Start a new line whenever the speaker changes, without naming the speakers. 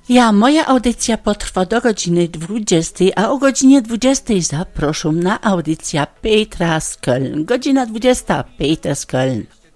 Moja audycja potrwa do godziny 20, a o godzinie 20 zaproszą na audycja Petra z Köln. Godzina 20, Peter z Köln.